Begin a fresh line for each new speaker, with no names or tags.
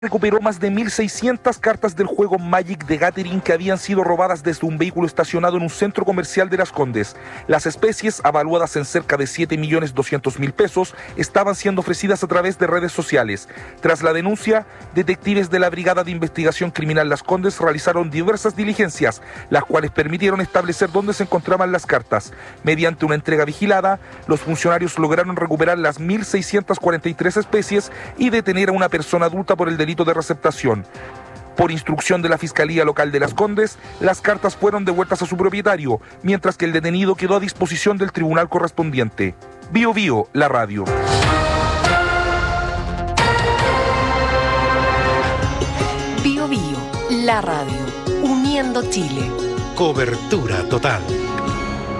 recuperó más de 1.600 cartas del juego Magic the Gathering que habían sido robadas desde un vehículo estacionado en un centro comercial de Las Condes. Las especies, avaluadas en cerca de 7.200.000 pesos, estaban siendo ofrecidas a través de redes sociales. Tras la denuncia, detectives de la Brigada de Investigación Criminal Las Condes realizaron diversas diligencias, las cuales permitieron establecer dónde se encontraban las cartas. Mediante una entrega vigilada, los funcionarios lograron recuperar las 1.643 especies y detener a una persona adulta por el delito de receptación. Por instrucción de la Fiscalía Local de Las Condes, las cartas fueron devueltas a su propietario, mientras que el detenido quedó a disposición del tribunal correspondiente. Bio Bio, la radio.
Bio Bio, la radio, uniendo Chile.
Cobertura total.